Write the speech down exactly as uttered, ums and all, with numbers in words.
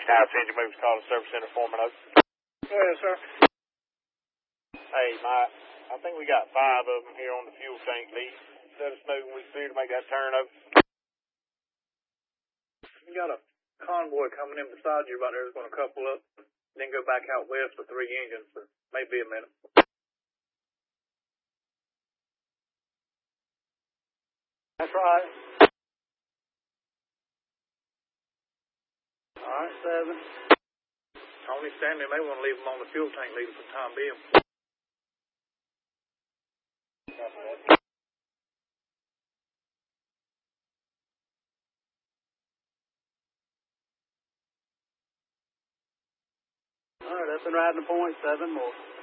Now, send your moves call to Service Center Foreman Oak. Yes, sir. Hey, Mike, I think we got five of them here on the fuel tank lead. Let us know when we clear to make that turn over. We got a convoy coming in beside you about there. There's going to couple up, then go back out west with three engines. So maybe a minute. That's right. All right, seven. Tony Stanley may want to leave them on the fuel tank leader for the time being. All right, up and riding the point, seven more.